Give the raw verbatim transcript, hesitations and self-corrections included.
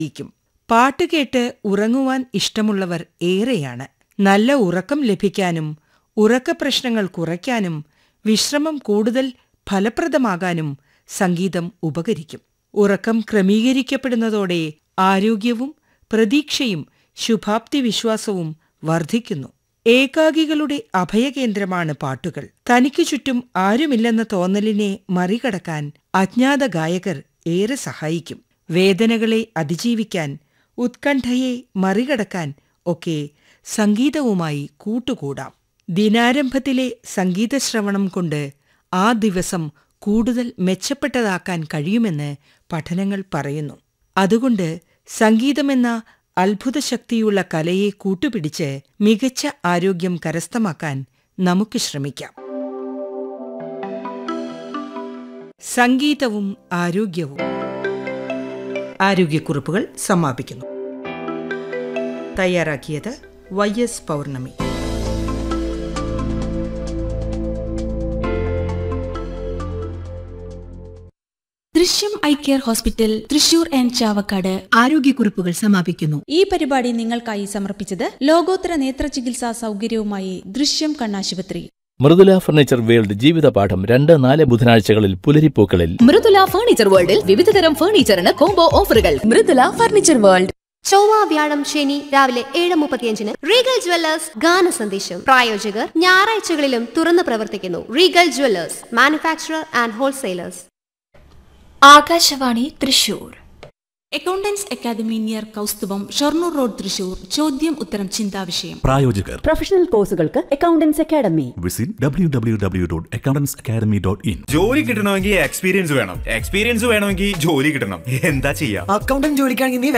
ക്കും. പാട്ട് കേട്ട് ഉറങ്ങുവാൻ ഇഷ്ടമുള്ളവർ ഏറെയാണ്. നല്ല ഉറക്കം ലഭിക്കാനും ഉറക്കപ്രശ്നങ്ങൾ കുറയ്ക്കാനും വിശ്രമം കൂടുതൽ ഫലപ്രദമാകാനും സംഗീതം ഉപകരിക്കും. ഉറക്കം ക്രമീകരിക്കപ്പെടുന്നതോടെ ആരോഗ്യവും പ്രതീക്ഷയും ശുഭാപ്തിവിശ്വാസവും വർദ്ധിക്കുന്നു. ഏകാകികളുടെ അഭയകേന്ദ്രമാണ് പാട്ടുകൾ. തനിക്കു ചുറ്റും ആരുമില്ലെന്ന തോന്നലിനെ മറികടക്കാൻ അജ്ഞാത ഗായകർ ഏറെ സഹായിക്കും. വേദനകളെ അതിജീവിക്കാൻ, ഉത്കണ്ഠയെ മറികടക്കാൻ ഒക്കെ സംഗീതവുമായി കൂട്ടുകൂടാം. ദിനാരംഭത്തിലെ സംഗീതശ്രവണം കൊണ്ട് ആ ദിവസം കൂടുതൽ മെച്ചപ്പെട്ടതാക്കാൻ കഴിയുമെന്ന് പഠനങ്ങൾ പറയുന്നു. അതുകൊണ്ട് സംഗീതമെന്ന അത്ഭുതശക്തിയുള്ള കലയെ കൂട്ടുപിടിച്ച് മികച്ച ആരോഗ്യം കരസ്ഥമാക്കാൻ നമുക്ക് ശ്രമിക്കാം. സംഗീതവും ആരോഗ്യവും. ആരോഗ്യക്കുറിപ്പുകൾ സമാപിക്കുന്നു. തയ്യാറാക്കിയത് വൈ എസ് പൗർണമി. ദൃശ്യം eye care hospital Thrissur and Chavakkad ആരോഗ്യക്കുറിപ്പുകൾ സമാപിക്കുന്നു. ഈ പരിപാടി നിങ്ങൾക്കായി സമർപ്പിച്ചത് ലോകോത്തര നേത്ര ചികിത്സാ സൗകര്യവുമായി ദൃശ്യം കണ്ണാശുപത്രി. മൃദുല ഫർണിച്ചർ വേൾഡ് ജീവിതപാഠം രണ്ട് നാല് ബുധനാഴ്ചകളിൽ പുലരിപ്പൂക്കളിൽ. മൃദുല ഫർണിച്ചർ വേൾഡിൽ വിവിധതരം ഫർണിച്ചറിന് കോംബോ ഓഫറുകൾ. Mridula furniture world. ചൊവ്വ വ്യാഴം ശനി രാവിലെ ഏഴ് മുപ്പത്തിയഞ്ചിന് റീഗൽ ജ്വല്ലേഴ്സ് ഗാന സന്ദേശം. പ്രായോജകർ ഞായറാഴ്ചകളിലും തുറന്നു പ്രവർത്തിക്കുന്നു. Regal Jewellers, manufacturer and wholesalers. Akashvani Thrissur. Accountants academy near Kaustubham, Shoranur road, Thrissur. ചോദ്യം ഉത്തരം ചിന്താവിഷയം. പ്രായോജകർ പ്രൊഫഷണൽ കോഴ്സുകൾക്ക് accountants academy. Visit W W W dot accountants academy dot in. ജോലി കിട്ടണമെങ്കിൽ എക്സ്പീരിയൻസ് വേണം. എക്സ്പീരിയൻസ് വേണമെങ്കിൽ ജോലി കിട്ടണം. എന്താ ചെയ്യാ? അക്കൗണ്ടന്റ് ജോലിക്കാണെങ്കിൽ